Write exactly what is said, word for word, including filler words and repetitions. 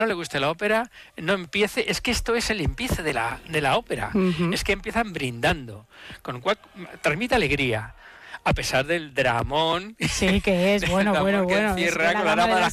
no le guste la ópera, no empiece, es que esto es el empiece de la, de la ópera, uh-huh. Es que empiezan brindando, con lo cual transmite alegría, a pesar del dramón. Sí, que es, bueno, bueno, bueno. Cierra con la dama de las